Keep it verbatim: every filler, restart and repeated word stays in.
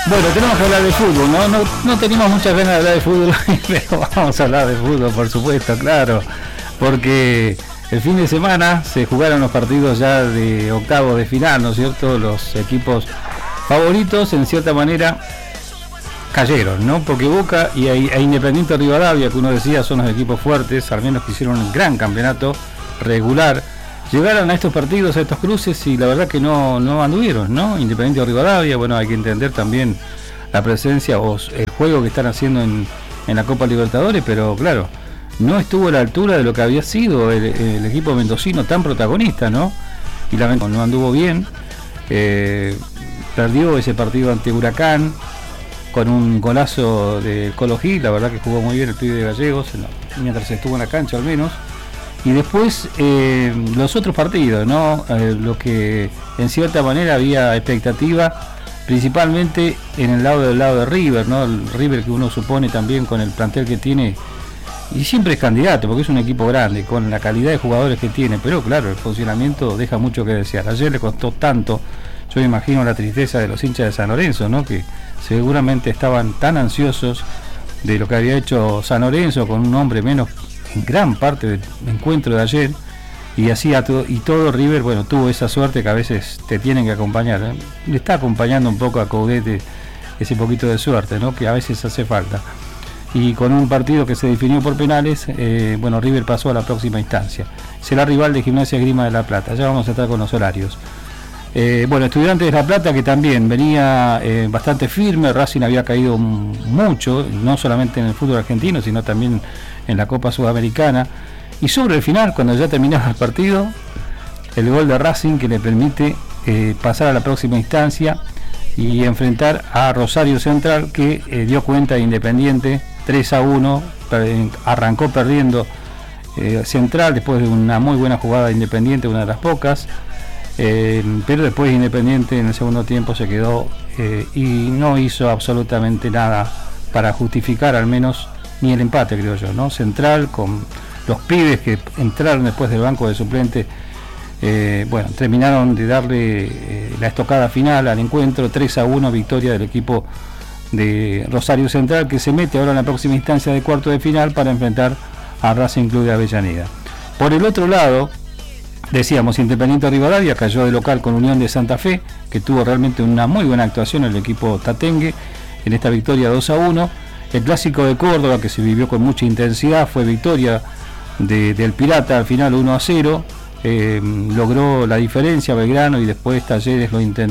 Bueno, tenemos que hablar de fútbol, ¿no? No, no teníamos muchas ganas de hablar de fútbol, pero vamos a hablar de fútbol, por supuesto, claro. Porque el fin de semana se jugaron los partidos ya de octavos de final, ¿no es cierto? Los equipos favoritos, en cierta manera, cayeron, ¿no? Porque Boca y e Independiente Rivadavia, que uno decía son los equipos fuertes, al menos que hicieron un gran campeonato regular, llegaron a estos partidos, a estos cruces, y la verdad que no, no anduvieron, ¿no? Independiente Rivadavia, bueno, hay que entender también la presencia o el juego que están haciendo en, en la Copa Libertadores, pero claro, no estuvo a la altura de lo que había sido el, el equipo mendocino tan protagonista, ¿no? Y la no anduvo bien, eh, perdió ese partido ante Huracán con un golazo de Colo Gil, la verdad que jugó muy bien el pibe de Gallegos, mientras estuvo en la cancha al menos. Y después eh, los otros partidos, ¿no? Eh, lo que en cierta manera había expectativa, principalmente en el lado del lado de River, ¿no? El River que uno supone también con el plantel que tiene, y siempre es candidato, porque es un equipo grande, con la calidad de jugadores que tiene, pero claro, el funcionamiento deja mucho que desear. Ayer le costó tanto, yo me imagino la tristeza de los hinchas de San Lorenzo, ¿no? Que seguramente estaban tan ansiosos de lo que había hecho San Lorenzo con un hombre menos en gran parte del encuentro de ayer, y hacía todo, y todo River, bueno, tuvo esa suerte que a veces te tienen que acompañar, ¿eh? Le está acompañando un poco a Coudet ese poquito de suerte, ¿no? Que a veces hace falta. Y con un partido que se definió por penales, eh, bueno, River pasó a la próxima instancia. Será rival de Gimnasia Esgrima de La Plata. Ya vamos a estar con los horarios. Eh, bueno, Estudiantes de La Plata, que también venía eh, bastante firme. Racing había caído mucho, no solamente en el fútbol argentino, sino también en la Copa Sudamericana. Y sobre el final, cuando ya terminaba el partido, el gol de Racing que le permite eh, pasar a la próxima instancia y enfrentar a Rosario Central, que eh, dio cuenta de Independiente tres a uno, eh, arrancó perdiendo eh, Central después de una muy buena jugada de Independiente, una de las pocas. Eh, pero después Independiente en el segundo tiempo se quedó eh, y no hizo absolutamente nada para justificar al menos ni el empate, creo yo, ¿no? Central, con los pibes que entraron después del banco de suplentes, eh, bueno, terminaron de darle eh, la estocada final al encuentro. Tres a uno, victoria del equipo de Rosario Central, que se mete ahora en la próxima instancia de cuarto de final para enfrentar a Racing Club de Avellaneda. Por el otro lado, decíamos, Independiente Rivadavia cayó de local con Unión de Santa Fe, que tuvo realmente una muy buena actuación el equipo tatengue en esta victoria dos a uno. El clásico de Córdoba, que se vivió con mucha intensidad, fue victoria de, del Pirata al final uno a cero. Eh, logró la diferencia Belgrano y después Talleres lo intentó.